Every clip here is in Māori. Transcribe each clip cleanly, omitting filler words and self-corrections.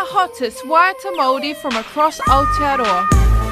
hottest waiata Māori from across Aotearoa.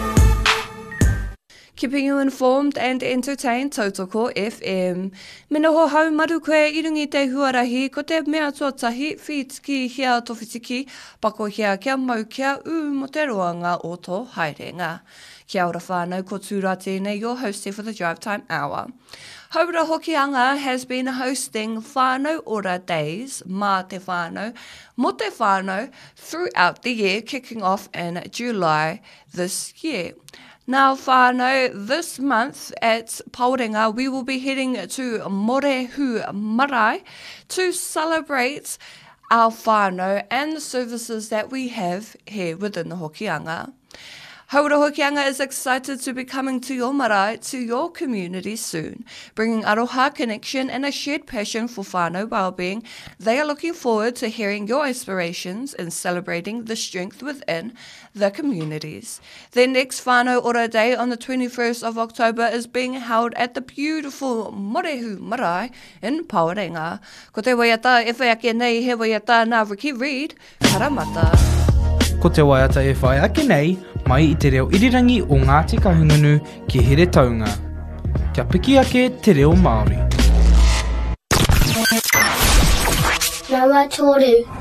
Keeping you informed and entertained, Tautoko FM. Mina ho hau maru koe I rungi te huarahi, ko te mea tuatahi, whitiki hia towhitiki, pako hia kia mau kia u mo te roanga o tō haerenga. Kia ora whānau, ko tūrā tēnei, your host here for the Drive Time Hour. Haura Hokianga has been hosting Whānau Ora Days, mā te whānau, mo te whānau, throughout the year, kicking off in July this year. Now, whānau, this month at Paorenga, we will be heading to Morehu Marae to celebrate our whānau and the services that we have here within the Hokianga. Haura Hokianga is excited to be coming to your marae, to your community soon, bringing aroha, connection and a shared passion for whānau wellbeing. They are looking forward to hearing your aspirations and celebrating the strength within the communities. Their next Whānau Ora Day on the 21st of October is being held at the beautiful Morehu Marae in Paorenga. Ko te waiata e whai ake nei, he waiata nā Ricky Reid, karamata. Ko te waiata e whai ake nei, mai I te reo irirangi o Ngāti Kahungunu ki here taunga. Kia piki ake te reo Māori. Rawa Toru.